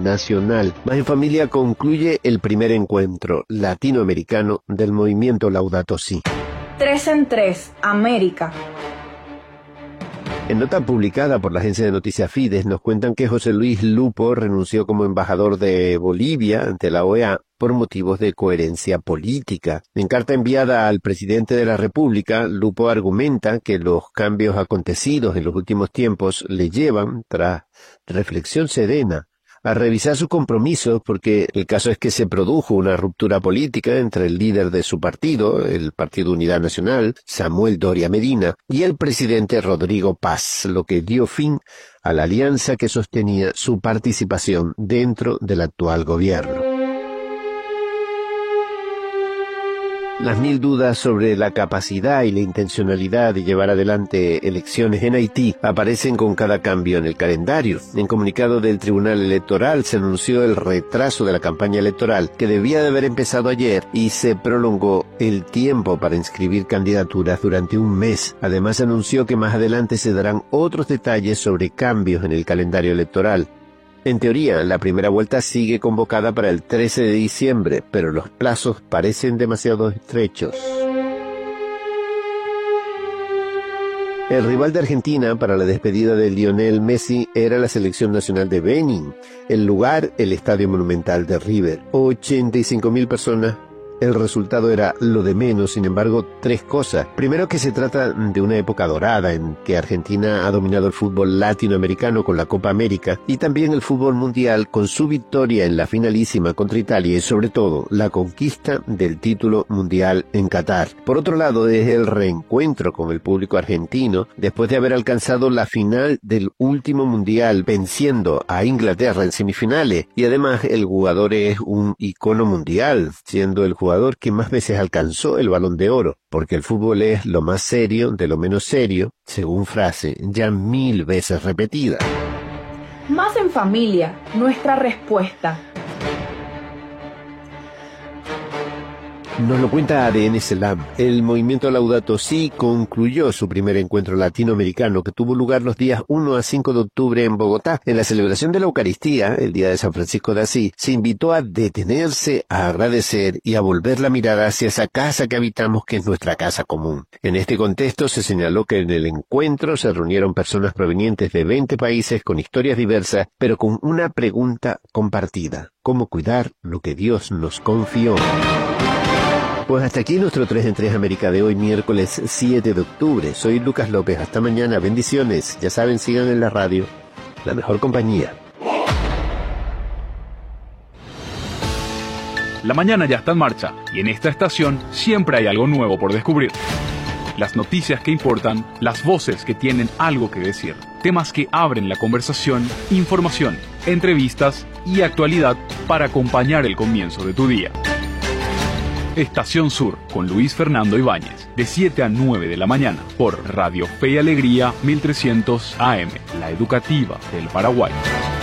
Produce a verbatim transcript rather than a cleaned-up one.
nacional. Más en Familia concluye el primer encuentro latinoamericano del movimiento Laudato Si. Tres en tres, América. En nota publicada por la agencia de noticias Fides nos cuentan que José Luis Lupo renunció como embajador de Bolivia ante la O E A por motivos de coherencia política. En carta enviada al presidente de la República, Lupo argumenta que los cambios acontecidos en los últimos tiempos le llevan, tras reflexión serena, a revisar sus compromisos, porque el caso es que se produjo una ruptura política entre el líder de su partido, el Partido Unidad Nacional, Samuel Doria Medina, y el presidente Rodrigo Paz, lo que dio fin a la alianza que sostenía su participación dentro del actual gobierno. Las mil dudas sobre la capacidad y la intencionalidad de llevar adelante elecciones en Haití aparecen con cada cambio en el calendario. En comunicado del Tribunal Electoral se anunció el retraso de la campaña electoral, que debía de haber empezado ayer, y se prolongó el tiempo para inscribir candidaturas durante un mes. Además, anunció que más adelante se darán otros detalles sobre cambios en el calendario electoral. En teoría, la primera vuelta sigue convocada para el trece de diciembre, pero los plazos parecen demasiado estrechos. El rival de Argentina para la despedida de Lionel Messi era la selección nacional de Benín. El lugar, el Estadio Monumental de River. ochenta y cinco mil personas. El resultado era lo de menos, sin embargo, tres cosas. Primero, que se trata de una época dorada en que Argentina ha dominado el fútbol latinoamericano con la Copa América y también el fútbol mundial con su victoria en la finalísima contra Italia y, sobre todo, la conquista del título mundial en Qatar. Por otro lado, es el reencuentro con el público argentino después de haber alcanzado la final del último mundial, venciendo a Inglaterra en semifinales. Y además, el jugador es un icono mundial, siendo el jugador jugador que más veces alcanzó el Balón de Oro, porque el fútbol es lo más serio de lo menos serio, según frase ya mil veces repetida. Más en Familia, nuestra respuesta. Nos lo cuenta A D N Selam. El movimiento Laudato Si concluyó su primer encuentro latinoamericano que tuvo lugar los días uno a cinco de octubre en Bogotá. En la celebración de la Eucaristía, el día de San Francisco de Asís, se invitó a detenerse, a agradecer y a volver la mirada hacia esa casa que habitamos, que es nuestra casa común. En este contexto se señaló que en el encuentro se reunieron personas provenientes de veinte países con historias diversas, pero con una pregunta compartida: ¿cómo cuidar lo que Dios nos confió? Pues hasta aquí nuestro tres en tres América de hoy, miércoles siete de octubre. Soy Lucas López. Hasta mañana. Bendiciones. Ya saben, sigan en la radio, la mejor compañía. La mañana ya está en marcha y en esta estación siempre hay algo nuevo por descubrir. Las noticias que importan, las voces que tienen algo que decir, temas que abren la conversación, información, entrevistas y actualidad para acompañar el comienzo de tu día. Estación Sur, con Luis Fernando Ibáñez, de siete a nueve de la mañana, por Radio Fe y Alegría mil trescientos A M, la educativa del Paraguay.